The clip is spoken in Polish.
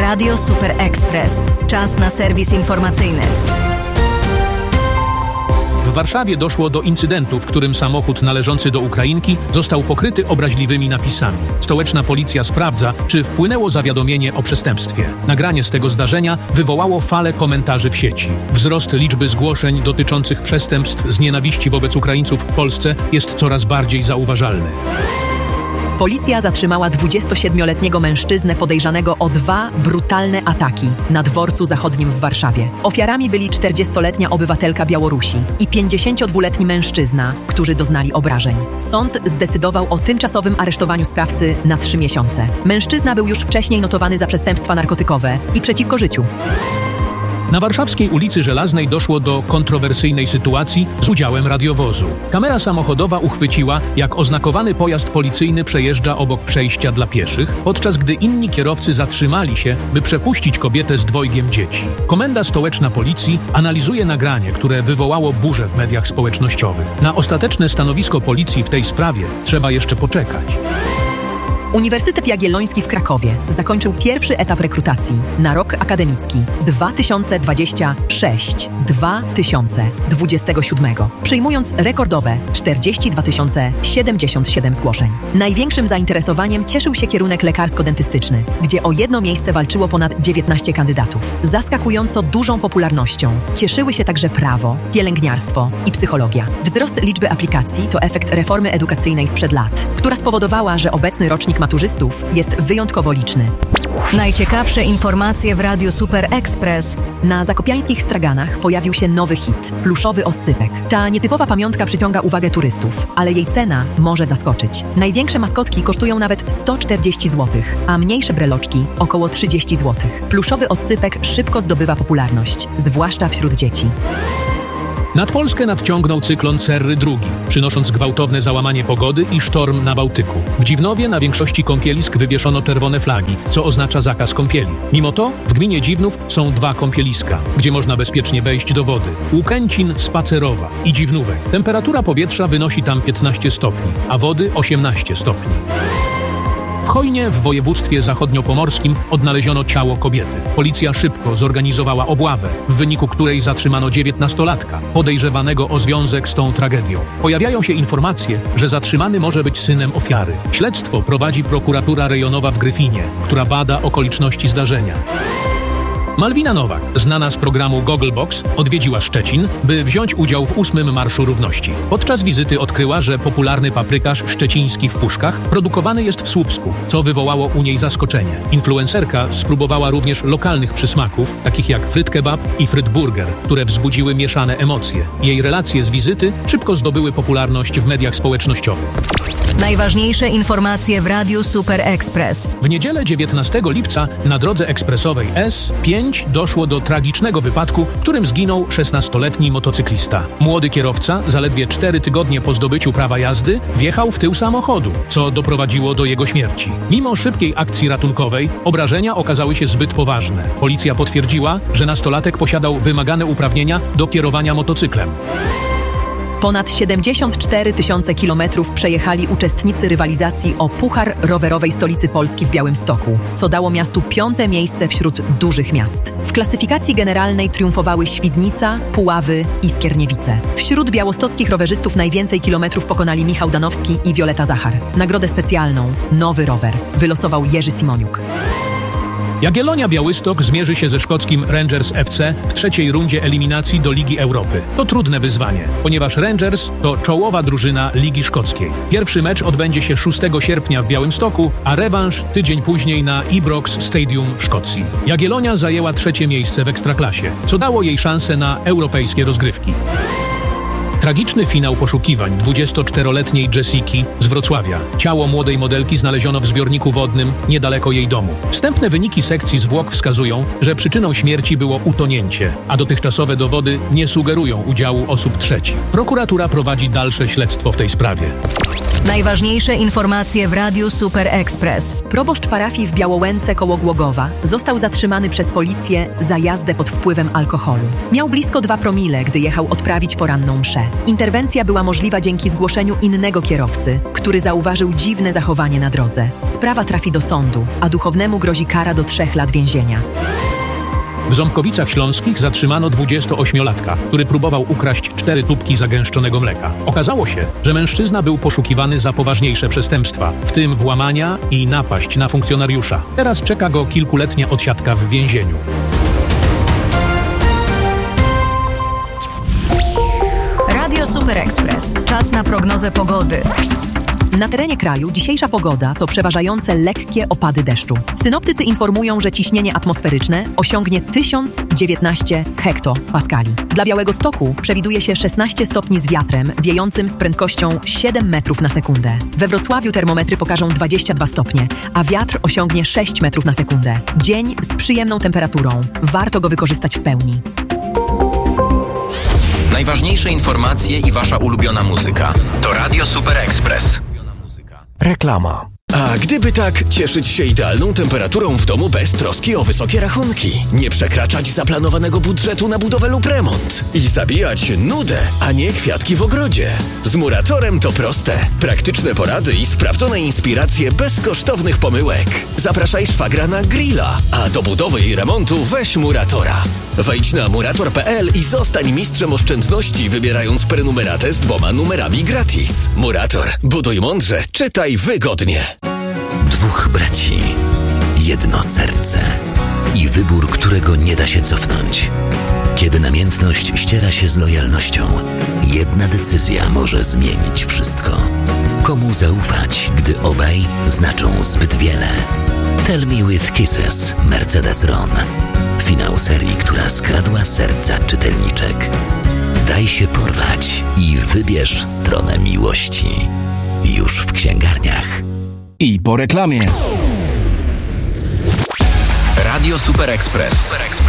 Radio Super Express. Czas na serwis informacyjny. W Warszawie doszło do incydentu, w którym samochód należący do Ukrainki został pokryty obraźliwymi napisami. Stołeczna policja sprawdza, czy wpłynęło zawiadomienie o przestępstwie. Nagranie z tego zdarzenia wywołało falę komentarzy w sieci. Wzrost liczby zgłoszeń dotyczących przestępstw z nienawiści wobec Ukraińców w Polsce jest coraz bardziej zauważalny. Policja zatrzymała 27-letniego mężczyznę podejrzanego o 2 brutalne ataki na dworcu zachodnim w Warszawie. Ofiarami byli 40-letnia obywatelka Białorusi i 52-letni mężczyzna, którzy doznali obrażeń. Sąd zdecydował o tymczasowym aresztowaniu sprawcy na 3 miesiące. Mężczyzna był już wcześniej notowany za przestępstwa narkotykowe i przeciwko życiu. Na warszawskiej ulicy Żelaznej doszło do kontrowersyjnej sytuacji z udziałem radiowozu. Kamera samochodowa uchwyciła, jak oznakowany pojazd policyjny przejeżdża obok przejścia dla pieszych, podczas gdy inni kierowcy zatrzymali się, by przepuścić kobietę z 2 dzieci. Komenda Stołeczna Policji analizuje nagranie, które wywołało burzę w mediach społecznościowych. Na ostateczne stanowisko policji w tej sprawie trzeba jeszcze poczekać. Uniwersytet Jagielloński w Krakowie zakończył pierwszy etap rekrutacji na rok akademicki 2026-2027, przyjmując rekordowe 42 077 zgłoszeń. Największym zainteresowaniem cieszył się kierunek lekarsko-dentystyczny, gdzie o jedno miejsce walczyło ponad 19 kandydatów. Zaskakująco dużą popularnością cieszyły się także prawo, pielęgniarstwo i psychologia. Wzrost liczby aplikacji to efekt reformy edukacyjnej sprzed lat, która spowodowała, że obecny rocznik maturzystów jest wyjątkowo liczny. Najciekawsze informacje w Radiu Super Express. Na zakopiańskich straganach pojawił się nowy hit – pluszowy oscypek. Ta nietypowa pamiątka przyciąga uwagę turystów, ale jej cena może zaskoczyć. Największe maskotki kosztują nawet 140 zł, a mniejsze breloczki około 30 zł. Pluszowy oscypek szybko zdobywa popularność, zwłaszcza wśród dzieci. Nad Polskę nadciągnął cyklon Cerry II, przynosząc gwałtowne załamanie pogody i sztorm na Bałtyku. W Dziwnowie na większości kąpielisk wywieszono czerwone flagi, co oznacza zakaz kąpieli. Mimo to w gminie Dziwnów są 2 kąpieliska, gdzie można bezpiecznie wejść do wody. Łukęcin, Spacerowa i Dziwnówek. Temperatura powietrza wynosi tam 15 stopni, a wody 18 stopni. W Chojnie w województwie zachodniopomorskim odnaleziono ciało kobiety. Policja szybko zorganizowała obławę, w wyniku której zatrzymano 19-latka, podejrzewanego o związek z tą tragedią. Pojawiają się informacje, że zatrzymany może być synem ofiary. Śledztwo prowadzi prokuratura rejonowa w Gryfinie, która bada okoliczności zdarzenia. Malwina Nowak, znana z programu Gogglebox, odwiedziła Szczecin, by wziąć udział w 8. Marszu Równości. Podczas wizyty odkryła, że popularny paprykarz szczeciński w puszkach produkowany jest w Słupsku, co wywołało u niej zaskoczenie. Influencerka spróbowała również lokalnych przysmaków, takich jak fryt kebab i fryt burger, które wzbudziły mieszane emocje. Jej relacje z wizyty szybko zdobyły popularność w mediach społecznościowych. Najważniejsze informacje w Radiu Super Express. W niedzielę 19 lipca na drodze ekspresowej S5 doszło do tragicznego wypadku, w którym zginął 16-letni motocyklista. Młody kierowca, zaledwie 4 tygodnie po zdobyciu prawa jazdy, wjechał w tył samochodu, co doprowadziło do jego śmierci. Mimo szybkiej akcji ratunkowej, obrażenia okazały się zbyt poważne. Policja potwierdziła, że nastolatek posiadał wymagane uprawnienia do kierowania motocyklem. Ponad 74 000 kilometrów przejechali uczestnicy rywalizacji o Puchar Rowerowej Stolicy Polski w Białymstoku, co dało miastu 5. miejsce wśród dużych miast. W klasyfikacji generalnej triumfowały Świdnica, Puławy i Skierniewice. Wśród białostockich rowerzystów najwięcej kilometrów pokonali Michał Danowski i Wioleta Zachar. Nagrodę specjalną Nowy Rower wylosował Jerzy Simoniuk. Jagiellonia Białystok zmierzy się ze szkockim Rangers FC w 3. rundzie eliminacji do Ligi Europy. To trudne wyzwanie, ponieważ Rangers to czołowa drużyna Ligi Szkockiej. Pierwszy mecz odbędzie się 6 sierpnia w Białymstoku, a rewanż tydzień później na Ibrox Stadium w Szkocji. Jagiellonia zajęła 3. miejsce w Ekstraklasie, co dało jej szansę na europejskie rozgrywki. Tragiczny finał poszukiwań 24-letniej Jessiki z Wrocławia. Ciało młodej modelki znaleziono w zbiorniku wodnym niedaleko jej domu. Wstępne wyniki sekcji zwłok wskazują, że przyczyną śmierci było utonięcie, a dotychczasowe dowody nie sugerują udziału osób trzecich. Prokuratura prowadzi dalsze śledztwo w tej sprawie. Najważniejsze informacje w Radiu Super Express. Proboszcz parafii w Białołęce koło Głogowa został zatrzymany przez policję za jazdę pod wpływem alkoholu. Miał blisko 2 promile, gdy jechał odprawić poranną mszę. Interwencja była możliwa dzięki zgłoszeniu innego kierowcy, który zauważył dziwne zachowanie na drodze. Sprawa trafi do sądu, a duchownemu grozi kara do 3 lat więzienia. W Ząbkowicach Śląskich zatrzymano 28-latka, który próbował ukraść 4 tubki zagęszczonego mleka. Okazało się, że mężczyzna był poszukiwany za poważniejsze przestępstwa, w tym włamania i napaść na funkcjonariusza. Teraz czeka go kilkuletnia odsiadka w więzieniu. Radio Super Express. Czas na prognozę pogody. Na terenie kraju dzisiejsza pogoda to przeważające lekkie opady deszczu. Synoptycy informują, że ciśnienie atmosferyczne osiągnie 1019 hektopaskali. Dla Białegostoku przewiduje się 16 stopni z wiatrem wiejącym z prędkością 7 metrów na sekundę. We Wrocławiu termometry pokażą 22 stopnie, a wiatr osiągnie 6 metrów na sekundę. Dzień z przyjemną temperaturą. Warto go wykorzystać w pełni. Najważniejsze informacje i wasza ulubiona muzyka. To Radio Super Express. Reklama. A gdyby tak cieszyć się idealną temperaturą w domu bez troski o wysokie rachunki, nie przekraczać zaplanowanego budżetu na budowę lub remont i zabijać nudę, a nie kwiatki w ogrodzie. Z Muratorem to proste. Praktyczne porady i sprawdzone inspiracje bez kosztownych pomyłek. Zapraszaj szwagra na grilla, a do budowy i remontu weź Muratora. Wejdź na murator.pl i zostań mistrzem oszczędności, wybierając prenumeratę z 2 numerami gratis. Murator. Buduj mądrze, czytaj wygodnie. 2 braci, 1 serce i wybór, którego nie da się cofnąć. Kiedy namiętność ściera się z lojalnością, jedna decyzja może zmienić wszystko. Komu zaufać, gdy obaj znaczą zbyt wiele? Tell Me With Kisses, Mercedes Ron. Finał serii, która skradła serca czytelniczek. Daj się porwać i wybierz stronę miłości. Już w księgarniach. I po reklamie. Radio Super Express.